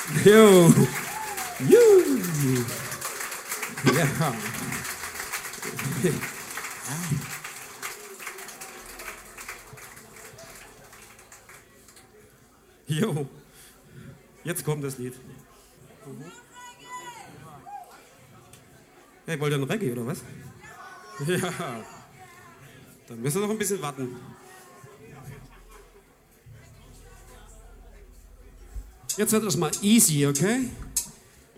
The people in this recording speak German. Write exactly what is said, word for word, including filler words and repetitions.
Jo. Juhu. Ja. Jo. Jetzt kommt das Lied. Hey, wollt ihr ein Reggae oder was? Ja. Dann müssen wir noch ein bisschen warten. Jetzt wird es mal easy, okay?